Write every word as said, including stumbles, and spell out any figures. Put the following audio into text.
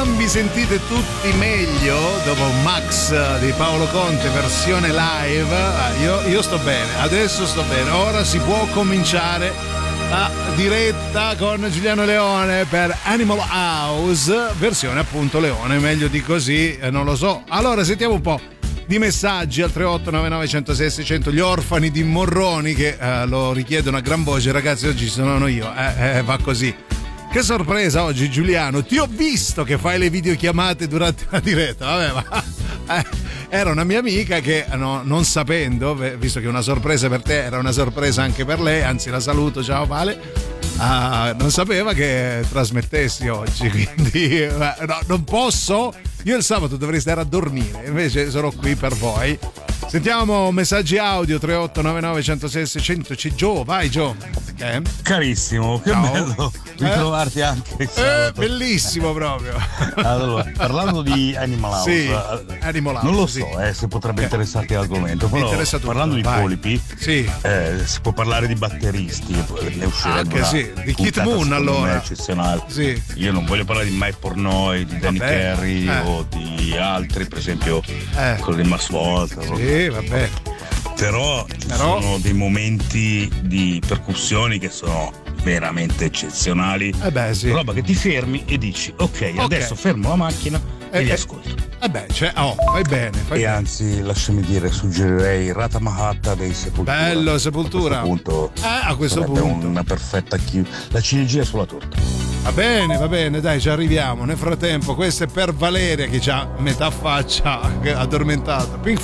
non vi sentite tutti meglio dopo Max di Paolo Conte versione live, ah, io, io sto bene, adesso sto bene, ora si può cominciare la diretta con Giuliano Leone per Animal House versione appunto Leone, meglio di così eh, non lo so. Allora sentiamo un po' di messaggi al tre otto nove nove uno zero sei sei zero zero, gli orfani di Morroni che eh, lo richiedono a gran voce. Ragazzi, oggi sono io, eh, eh, va così. Che sorpresa oggi, Giuliano, ti ho visto che fai le videochiamate durante la diretta. Vabbè, ma eh, era una mia amica che no, non sapendo, visto che una sorpresa per te era una sorpresa anche per lei, anzi la saluto, ciao Vale, ah, non sapeva che trasmettessi oggi, quindi eh, no, non posso, io il sabato dovrei stare a dormire, invece sono qui per voi. Sentiamo messaggi audio tre otto nove nove uno zero sei sei zero zero. C'è Gio, vai Gio. Eh? Carissimo, che Ciao. bello ritrovarti eh? anche eh, bellissimo proprio. Allora, parlando di Animal House, sì, Animal House non lo sì. so eh, se potrebbe interessarti l'argomento, però tutto, parlando di vai. polipi sì. eh, si può parlare di batteristi, ne uscirebbe anche sì, di Kit Moon allora eccezionale. Sì. Io non voglio parlare di Mike Portnoy, di Danny vabbè. Carey eh. o di altri, per esempio eh. quello di Max Volta. Sì, vabbè. Però ci Però... sono dei momenti di percussioni che sono veramente eccezionali. Eh beh, sì. Roba che ti fermi e dici ok, okay. adesso fermo la macchina e, e li ascolto. Eh beh, cioè, oh, fai bene. Fai e bene. anzi, lasciami dire, suggerirei Rata Mahatta dei Sepoltura. Bello, Sepoltura. A questo punto, eh, a questo punto. una perfetta chi... la ciliegina sulla torta. Va bene, va bene, dai, ci arriviamo. Nel frattempo, questo è per Valeria che c'ha metà faccia addormentata. Pink